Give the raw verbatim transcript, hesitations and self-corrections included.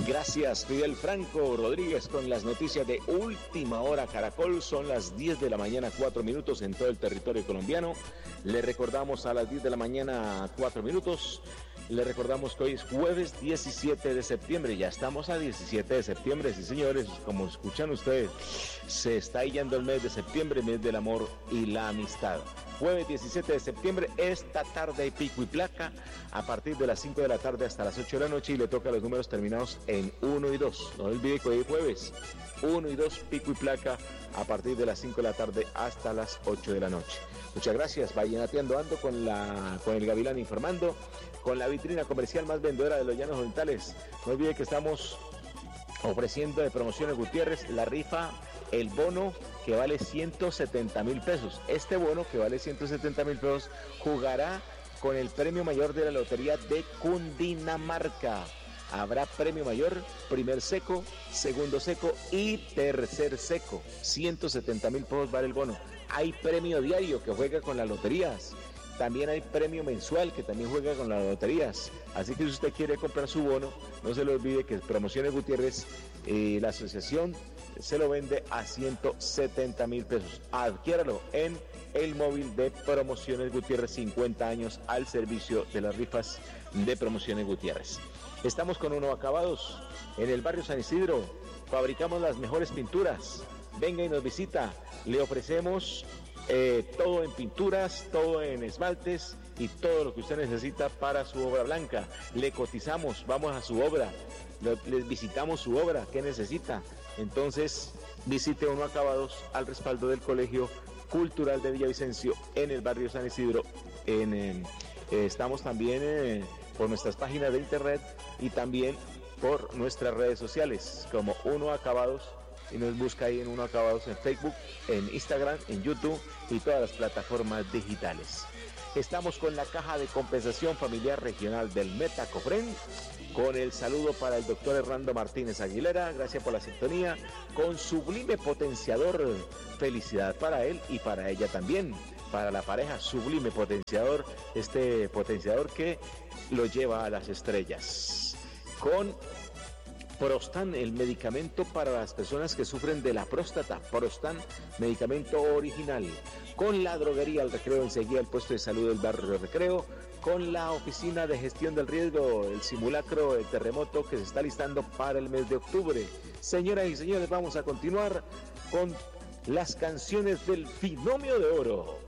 Gracias, Fidel Franco Rodríguez, con las noticias de Última Hora Caracol. Son las diez de la mañana, cuatro minutos en todo el territorio colombiano. Le recordamos a las diez de la mañana, cuatro minutos. Le recordamos que hoy es jueves diecisiete de septiembre. Ya estamos a diecisiete de septiembre, sí señores. Como escuchan ustedes, se está yendo el mes de septiembre, mes del amor y la amistad. Jueves diecisiete de septiembre, esta tarde hay pico y placa a partir de las cinco de la tarde hasta las ocho de la noche, y le toca los números terminados en uno y dos. No olvide que hoy es jueves, uno y dos, pico y placa a partir de las cinco de la tarde hasta las ocho de la noche. Muchas gracias. Vallenateando ando con, la, con el Gavilán informando, con la vitrina comercial más vendedora de los Llanos Orientales. No olvide que estamos ofreciendo de Promociones Gutiérrez la rifa, el bono que vale ciento setenta mil pesos. Este bono que vale ciento setenta mil pesos jugará con el premio mayor de la Lotería de Cundinamarca. Habrá premio mayor, primer seco, segundo seco y tercer seco. ciento setenta mil pesos vale el bono. Hay premio diario que juega con las loterías. También hay premio mensual que también juega con las loterías. Así que si usted quiere comprar su bono, no se le olvide que Promociones Gutiérrez, eh, la asociación, se lo vende a ciento setenta mil pesos. Adquiéralo en el móvil de Promociones Gutiérrez, cincuenta años al servicio de las rifas de Promociones Gutiérrez. Estamos con Uno Acabados en el barrio San Isidro. Fabricamos las mejores pinturas. Venga y nos visita. Le ofrecemos eh, todo en pinturas, todo en esmaltes y todo lo que usted necesita para su obra blanca. Le cotizamos, vamos a su obra, les visitamos su obra, ¿qué necesita? Entonces visite Uno Acabados al respaldo del Colegio Cultural de Villavicencio en el barrio San Isidro. En, en, eh, estamos también eh, por nuestras páginas de internet y también por nuestras redes sociales como Uno Acabados, y nos busca ahí en Uno Acabados en Facebook, en Instagram, en YouTube y todas las plataformas digitales. Estamos con la Caja de Compensación Familiar Regional del Metacofren, con el saludo para el doctor Hernando Martínez Aguilera, gracias por la sintonía, con Sublime Potenciador, felicidad para él y para ella también, para la pareja Sublime Potenciador, este potenciador que lo lleva a las estrellas. Con Prostan, el medicamento para las personas que sufren de la próstata. Prostan, medicamento original. Con la droguería El Recreo, enseguida el puesto de salud del barrio de Recreo. Con la oficina de gestión del riesgo, el simulacro del terremoto que se está listando para el mes de octubre. Señoras y señores, vamos a continuar con las canciones del Binomio de Oro.